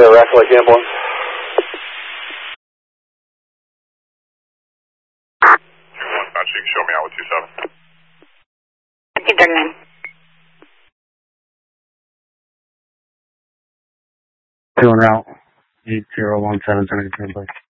Raffle Lake ambulance. Show me out with 27. 1939. 2 en route. 8017, turning to